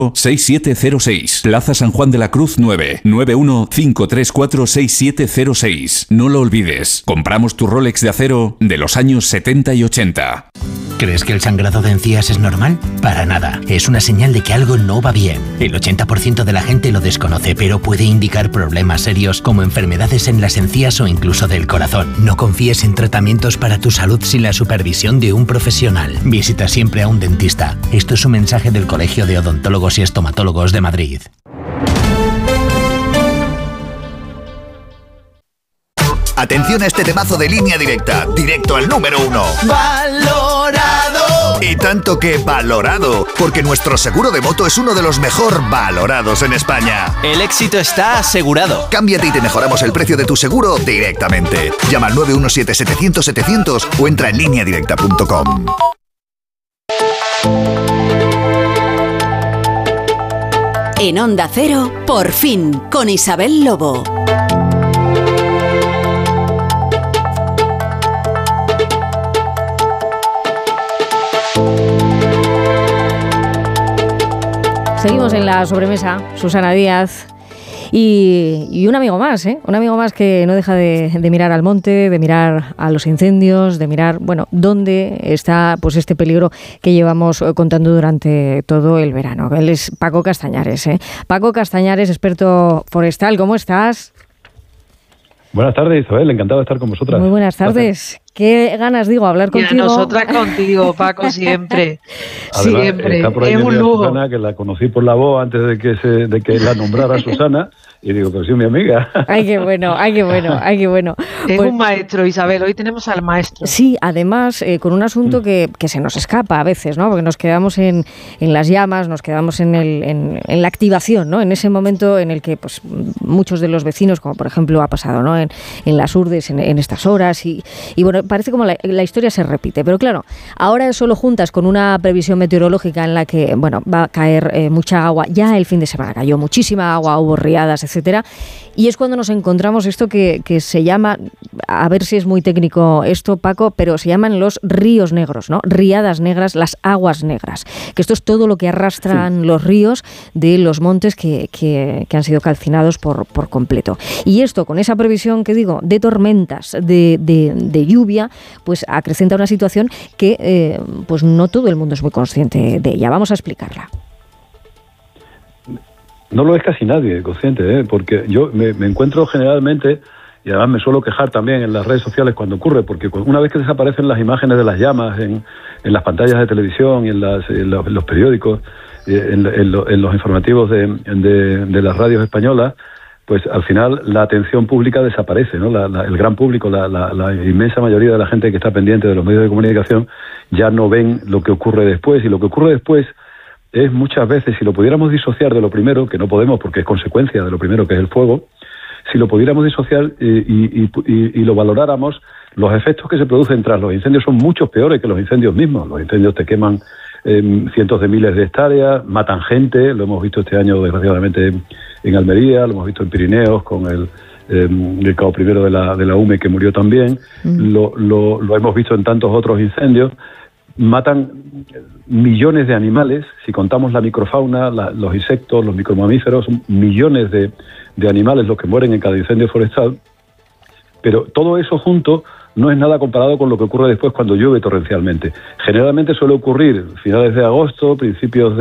6706. Plaza San Juan de la Cruz 9 915346706. No lo olvides. Compramos tu Rolex de acero de los años 70 y 80. ¿Crees que el sangrado de encías es normal? Para nada. Es una señal de que algo no va bien. El 80% de la gente lo desconoce, pero puede indicar problemas serios como enfermedades en las encías o incluso del corazón. No confíes en tratamientos para tu salud sin la supervisión de un profesional. Visita siempre a un dentista. Esto es un mensaje del Colegio de Odontólogos y Estomatólogos de Madrid. Atención a este temazo de Línea Directa, directo al número 1. ¡Valorado! Y tanto que valorado, porque nuestro seguro de moto es uno de los mejor valorados en España. El éxito está asegurado. Cámbiate y te mejoramos el precio de tu seguro directamente. Llama al 917-700-700 o entra en lineadirecta.com. En Onda Cero, Por fin, con Isabel Lobo. Seguimos en la sobremesa, Susana Díaz y un amigo más, un amigo más que no deja de mirar al monte, de mirar a los incendios, de mirar, bueno, dónde está pues este peligro que llevamos contando durante todo el verano. Él es Paco Castañares, Paco Castañares, experto forestal, ¿cómo estás? Buenas tardes, Isabel, encantado de estar con vosotras. Muy buenas tardes. Gracias. Qué ganas, hablar contigo. Y a nosotras contigo, Paco, siempre. Además, siempre. Está por ahí es un lujo. Susana, que la conocí por la voz antes de que la nombrara Susana. Y digo, pero sí, mi amiga. Ay, qué bueno, ay, qué bueno, ay, qué bueno. Es un maestro, Isabel, hoy tenemos al maestro. Sí, además, con un asunto que se nos escapa a veces, ¿no? Porque nos quedamos en las llamas, nos quedamos en la activación, ¿no? En ese momento en el que pues muchos de los vecinos, como por ejemplo ha pasado, ¿no? En las Urdes, en estas horas, y bueno, parece como la historia se repite. Pero claro, ahora eso lo juntas con una previsión meteorológica en la que, bueno, va a caer mucha agua. Ya el fin de semana cayó muchísima agua, hubo riadas, etcétera, y es cuando nos encontramos esto que se llama, a ver si es muy técnico esto, Paco, pero se llaman los ríos negros, ¿no? Riadas negras, las aguas negras, que esto es todo lo que arrastran los ríos de los montes que han sido calcinados por completo. Y esto, con esa previsión que digo, de tormentas, de lluvia, pues acrecenta una situación que pues no todo el mundo es muy consciente de ella. Vamos a explicarla. No lo es casi nadie consciente, porque yo me encuentro generalmente, y además me suelo quejar también en las redes sociales cuando ocurre, porque una vez que desaparecen las imágenes de las llamas en las pantallas de televisión y en los periódicos, en los informativos de las radios españolas, pues al final la atención pública desaparece, ¿no? El gran público, la inmensa mayoría de la gente que está pendiente de los medios de comunicación ya no ven lo que ocurre después, y lo que ocurre después es muchas veces, si lo pudiéramos disociar de lo primero, que no podemos porque es consecuencia de lo primero, que es el fuego, si lo pudiéramos disociar y lo valoráramos, los efectos que se producen tras los incendios son mucho peores que los incendios mismos. Los incendios te queman cientos de miles de hectáreas, matan gente, lo hemos visto este año desgraciadamente en Almería, lo hemos visto en Pirineos con el cabo primero de la UME que murió también, lo hemos visto en tantos otros incendios. Matan millones de animales, si contamos la microfauna, los insectos, los micromamíferos, son millones de animales los que mueren en cada incendio forestal, pero todo eso junto no es nada comparado con lo que ocurre después cuando llueve torrencialmente. Generalmente suele ocurrir finales de agosto, principios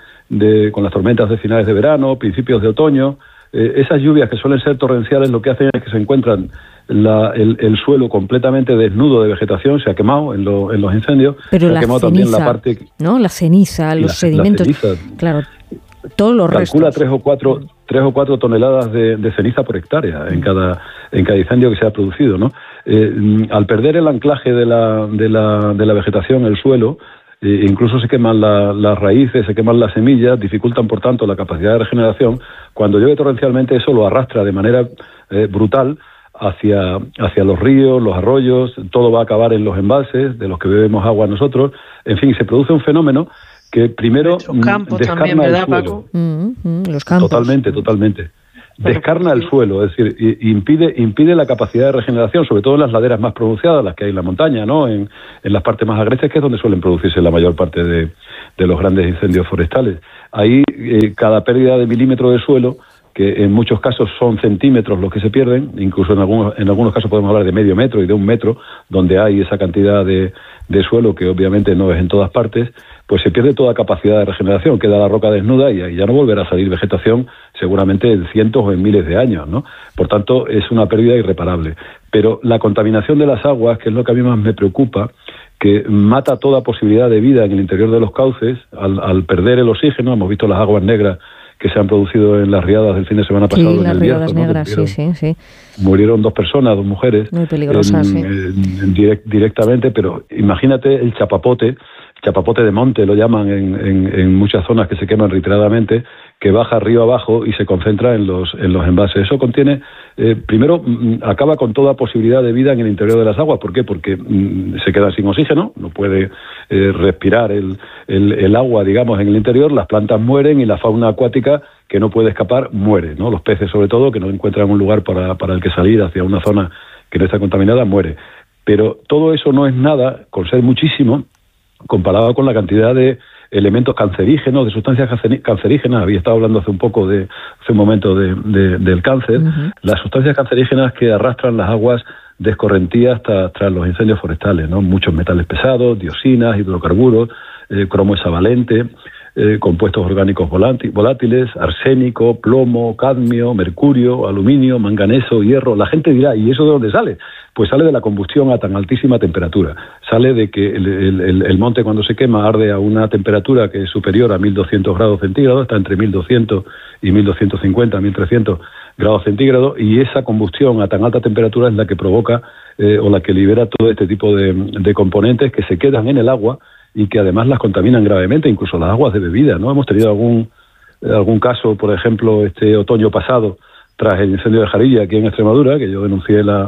con las tormentas de finales de verano, principios de otoño. Esas lluvias que suelen ser torrenciales lo que hacen es que se encuentran el suelo completamente desnudo de vegetación, se ha quemado en los incendios, pero se ha quemado ceniza, también la parte, ¿no? La ceniza, los sedimentos, claro, todos los calcula restos. 3 o 4 toneladas de ceniza por hectárea en cada incendio que se ha producido, ¿no? Al perder el anclaje de la vegetación, el suelo, incluso se queman las raíces, se queman las semillas, dificultan por tanto la capacidad de regeneración. Cuando llueve torrencialmente eso lo arrastra de manera brutal hacia los ríos, los arroyos, todo va a acabar en los embalses de los que bebemos agua nosotros. En fin, se produce un fenómeno que primero campos descarna también, ¿verdad, el suelo. Paco? Los campos. Totalmente. descarna el suelo, es decir, impide la capacidad de regeneración, sobre todo en las laderas más pronunciadas, las que hay en la montaña, ¿no? En las partes más agrestes, que es donde suelen producirse la mayor parte de los grandes incendios forestales. Ahí cada pérdida de milímetro de suelo, que en muchos casos son centímetros los que se pierden, incluso en algunos casos podemos hablar de medio metro y de 1 metro, donde hay esa cantidad de suelo, que obviamente no es en todas partes, pues se pierde toda capacidad de regeneración, queda la roca desnuda y ahí ya no volverá a salir vegetación seguramente en cientos o en miles de años, ¿no? Por tanto, es una pérdida irreparable. Pero la contaminación de las aguas, que es lo que a mí más me preocupa, que mata toda posibilidad de vida en el interior de los cauces, al perder el oxígeno. Hemos visto las aguas negras que se han producido en las riadas del fin de semana pasado. Sí, las riadas negras, sí. Murieron 2 personas, 2 mujeres. Muy peligrosas, sí. Directamente, pero imagínate el chapapote de monte, lo llaman en muchas zonas que se queman reiteradamente, que baja río abajo y se concentra en los embalses. Eso contiene, primero, acaba con toda posibilidad de vida en el interior de las aguas. ¿Por qué? Porque se queda sin oxígeno, no puede respirar el agua, digamos, en el interior, las plantas mueren y la fauna acuática, que no puede escapar, muere, ¿no? Los peces, sobre todo, que no encuentran un lugar para el que salir hacia una zona que no está contaminada, muere. Pero todo eso no es nada, con ser muchísimo, comparado con la cantidad de elementos cancerígenos, de sustancias cancerígenas. Había estado hablando hace un momento del cáncer. Uh-huh. Las sustancias cancerígenas que arrastran las aguas de escorrentía tras los incendios forestales, ¿no? Muchos metales pesados, dioxinas, hidrocarburos, cromo hexavalente, compuestos orgánicos volátiles, arsénico, plomo, cadmio, mercurio, aluminio, manganeso, hierro. La gente dirá, ¿y eso de dónde sale? Pues sale de la combustión a tan altísima temperatura. Sale de que el monte, cuando se quema, arde a una temperatura que es superior a 1200 grados centígrados, está entre 1200 y 1250, 1300 grados centígrados, y esa combustión a tan alta temperatura es la que provoca o la que libera todo este tipo de componentes que se quedan en el agua y que además las contaminan gravemente, incluso las aguas de bebida, ¿no? Hemos tenido algún caso, por ejemplo, este otoño pasado, tras el incendio de Jarilla, aquí en Extremadura, que yo denuncié la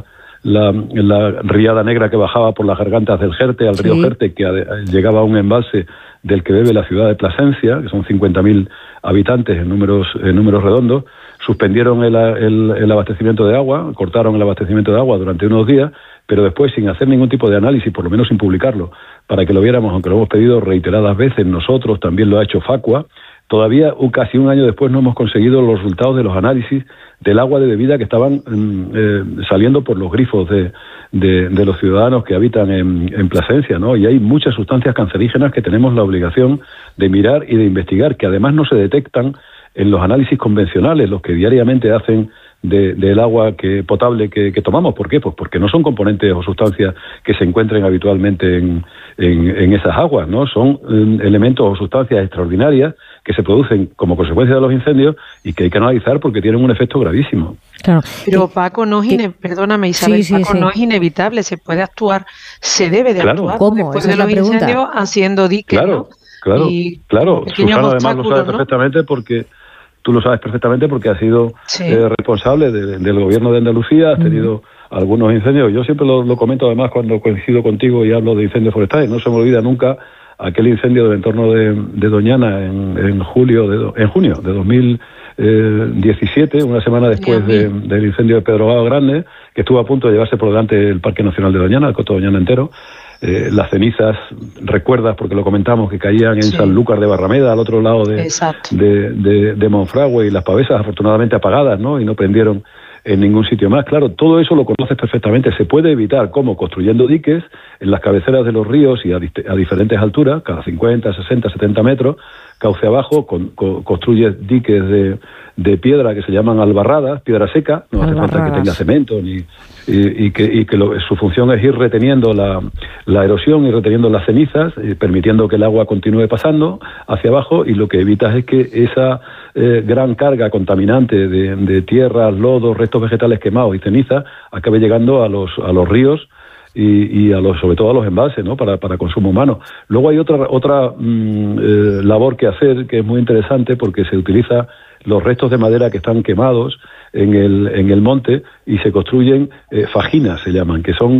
riada negra que bajaba por las gargantas del Jerte, al río Jerte, que llegaba a un embalse del que bebe la ciudad de Plasencia, que son 50.000 habitantes en números redondos. Suspendieron el abastecimiento de agua, cortaron el abastecimiento de agua durante unos días, pero después, sin hacer ningún tipo de análisis, por lo menos sin publicarlo, para que lo viéramos, aunque lo hemos pedido reiteradas veces nosotros, también lo ha hecho Facua, todavía casi un año después no hemos conseguido los resultados de los análisis del agua de bebida que estaban saliendo por los grifos de los ciudadanos que habitan en Plasencia, ¿no? Y hay muchas sustancias cancerígenas que tenemos la obligación de mirar y de investigar, que además no se detectan en los análisis convencionales, los que diariamente hacen del agua potable que tomamos. ¿Por qué? Pues porque no son componentes o sustancias que se encuentren habitualmente en esas aguas, ¿no? Son elementos o sustancias extraordinarias que se producen como consecuencia de los incendios y que hay que analizar porque tienen un efecto gravísimo. Claro. Pero Paco, perdóname Isabel, Paco, no es inevitable, se puede actuar, se debe de actuar. ¿Cómo? Después de los incendios, haciendo diques, ¿no? Claro. Susana además lo sabe perfectamente porque... Tú lo sabes perfectamente porque has sido responsable del gobierno de Andalucía, has tenido algunos incendios. Yo siempre lo comento además cuando coincido contigo y hablo de incendios forestales. No se me olvida nunca aquel incendio del entorno de Doñana en junio de 2017, una semana después del incendio de Pedrogao Grande, que estuvo a punto de llevarse por delante el Parque Nacional de Doñana, el Coto Doñana entero. Las cenizas, recuerdas, porque lo comentamos, que caían en Sanlúcar de Barrameda, al otro lado de Monfragüe, y las pavesas afortunadamente apagadas, ¿no? Y no prendieron en ningún sitio más. Claro, todo eso lo conoces perfectamente. Se puede evitar, ¿cómo? Construyendo diques en las cabeceras de los ríos y a diferentes alturas, cada 50, 60, 70 metros, cauce abajo, construyes diques de piedra que se llaman albarradas, piedra seca, no hace falta que tenga cemento y que su función es ir reteniendo la erosión y reteniendo las cenizas, permitiendo que el agua continúe pasando hacia abajo, y lo que evitas es que esa gran carga contaminante de tierras, lodos, restos vegetales quemados y cenizas acabe llegando a los ríos y sobre todo a los embalses, ¿no? Para consumo humano. Luego hay otra labor que hacer, que es muy interesante, porque se utiliza los restos de madera que están quemados en el monte y se construyen fajinas, se llaman, que son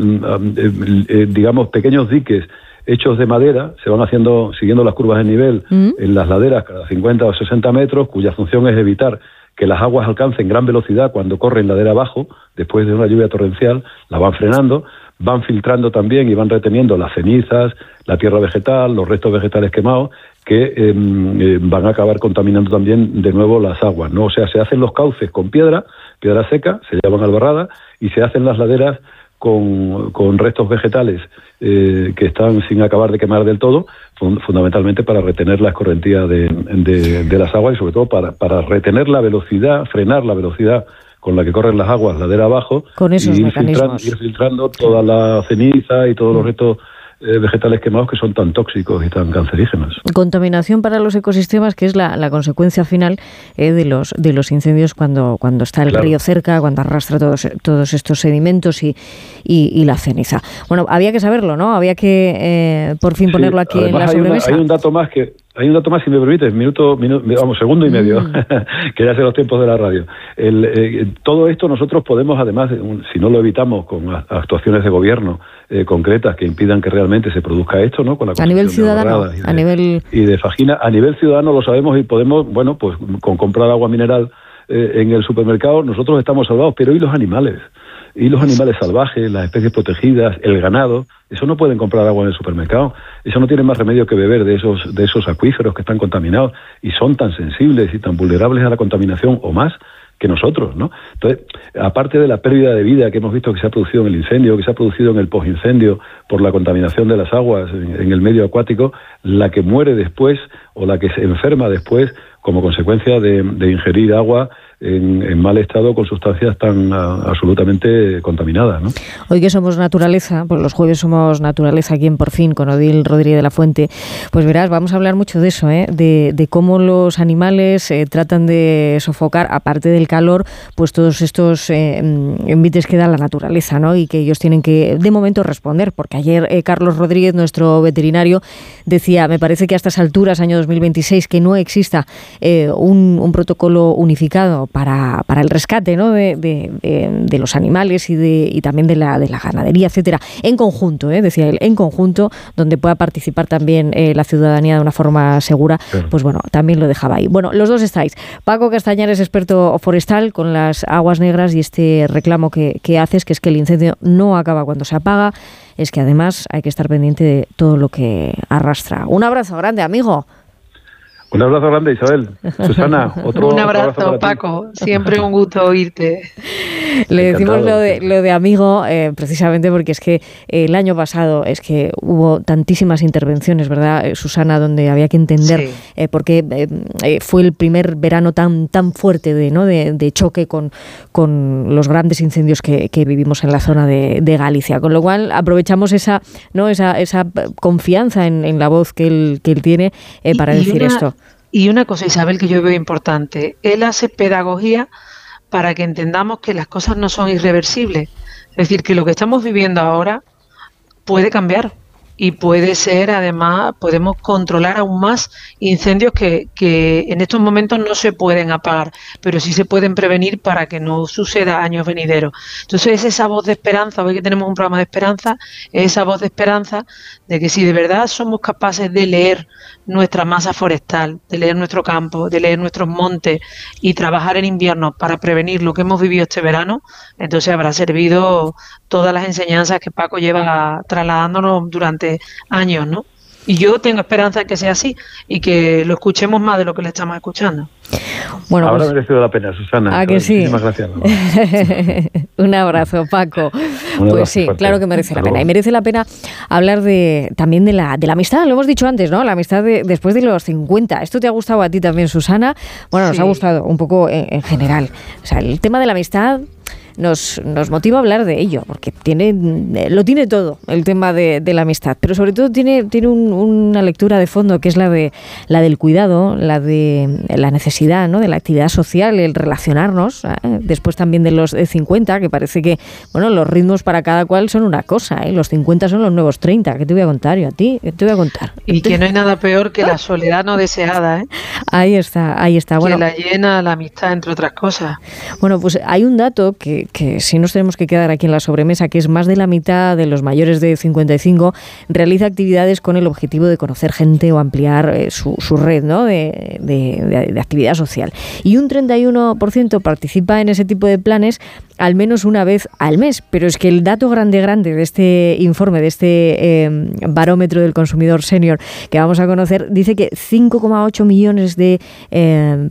digamos pequeños diques hechos de madera, se van haciendo siguiendo las curvas de nivel en las laderas cada 50 o 60 metros, cuya función es evitar que las aguas alcancen gran velocidad cuando corren ladera abajo, después de una lluvia torrencial, la van frenando, van filtrando también y van reteniendo las cenizas, la tierra vegetal, los restos vegetales quemados, que van a acabar contaminando también de nuevo las aguas, ¿no? O sea, se hacen los cauces con piedra seca, se llaman albarradas, y se hacen las laderas con restos vegetales que están sin acabar de quemar del todo, fundamentalmente para retener la escorrentía de las aguas y sobre todo para retener la velocidad, frenar la velocidad con la que corren las aguas ladera abajo, con esos mecanismos. Ir filtrando toda la ceniza y todos los restos vegetales quemados que son tan tóxicos y tan cancerígenos. Contaminación para los ecosistemas, que es la consecuencia final de los incendios cuando está el río cerca, cuando arrastra todos estos sedimentos y la ceniza. Bueno, había que saberlo, ¿no? Había que por fin ponerlo aquí en la sobremesa. Hay un dato más, si me permites, segundo y medio, que ya sé los tiempos de la radio. Todo esto nosotros podemos, además, si no lo evitamos con actuaciones de gobierno concretas que impidan que realmente se produzca esto, ¿no? Con la a nivel ciudadano, y de Fagina, a nivel ciudadano lo sabemos y podemos, bueno, pues con comprar agua mineral en el supermercado nosotros estamos salvados, pero ¿y los animales? Y los animales salvajes, las especies protegidas, el ganado, eso no pueden comprar agua en el supermercado. Eso no tiene más remedio que beber de esos acuíferos que están contaminados y son tan sensibles y tan vulnerables a la contaminación o más que nosotros, ¿no? Entonces, aparte de la pérdida de vida que hemos visto que se ha producido en el incendio, que se ha producido en el postincendio por la contaminación de las aguas en el medio acuático, la que muere después o la que se enferma después como consecuencia de ingerir agua en mal estado con sustancias tan absolutamente contaminadas, ¿no? Hoy que somos naturaleza, pues los jueves somos naturaleza aquí en Por Fin con Odil Rodríguez de la Fuente, pues verás, vamos a hablar mucho de eso, de cómo los animales tratan de sofocar, aparte del calor, pues todos estos envites que da la naturaleza, ¿no? Y que ellos tienen que, de momento, responder, porque ayer Carlos Rodríguez, nuestro veterinario, decía, me parece que a estas alturas, año 2026, que no exista un protocolo unificado para el rescate, ¿no? de los animales y también de la ganadería, etcétera, en conjunto, decía él, en conjunto, donde pueda participar también la ciudadanía de una forma segura, pues bueno, también lo dejaba ahí. Bueno, los dos estáis. Paco Castañar es experto forestal con las aguas negras y este reclamo que haces, que es que el incendio no acaba cuando se apaga, es que además hay que estar pendiente de todo lo que arrastra. Un abrazo grande, amigo. Un abrazo grande, Isabel. Susana, un abrazo Paco. Siempre un gusto oírte. Le decimos lo de amigo precisamente porque es que el año pasado es que hubo tantísimas intervenciones, ¿verdad, Susana? Donde había que entender por qué fue el primer verano tan fuerte de choque con los grandes incendios que vivimos en la zona de Galicia. Con lo cual aprovechamos esa confianza en la voz que él tiene para decir esto. Y una cosa, Isabel, que yo veo importante, él hace pedagogía para que entendamos que las cosas no son irreversibles. Es decir, que lo que estamos viviendo ahora puede cambiar y puede ser, además, podemos controlar aún más incendios que en estos momentos no se pueden apagar, pero sí se pueden prevenir para que no suceda años venideros. Entonces, es esa voz de esperanza, hoy que tenemos un programa de esperanza, es esa voz de esperanza de que si de verdad somos capaces de leer nuestra masa forestal, de leer nuestro campo, de leer nuestros montes y trabajar en invierno para prevenir lo que hemos vivido este verano, entonces habrá servido todas las enseñanzas que Paco lleva trasladándonos durante años, ¿no? Y yo tengo esperanza en que sea así y que lo escuchemos más de lo que le estamos escuchando. Bueno, ahora ha merecido la pena, Susana. ¿A que sí? Muchísimas gracias. Un abrazo, Paco. Pues sí, claro que merece la pena. Y merece la pena hablar también de la amistad, lo hemos dicho antes, ¿no? La amistad después de los 50. ¿Esto te ha gustado a ti también, Susana? Bueno, nos ha gustado un poco en general. O sea, el tema de la amistad nos motiva a hablar de ello, porque lo tiene todo, el tema de la amistad, pero sobre todo tiene una lectura de fondo que es la del cuidado, la de la necesidad, ¿no? De la actividad social, el relacionarnos, después también de los 50, que parece que, bueno, los ritmos para cada cual son una cosa, los 50 son los nuevos 30, ¿qué te voy a contar yo a ti? ¿Qué te voy a contar? Y que no hay nada peor que la soledad no deseada, Ahí está. Bueno, que la llena la amistad, entre otras cosas. Bueno, pues hay un dato que que si nos tenemos que quedar aquí en la sobremesa, que es más de la mitad de los mayores de 55 realiza actividades con el objetivo de conocer gente o ampliar su red, ¿no? de actividad social. Y un 31% participa en ese tipo de planes al menos una vez al mes. Pero es que el dato grande de este informe, de este barómetro del consumidor senior que vamos a conocer, dice que 5,8 millones de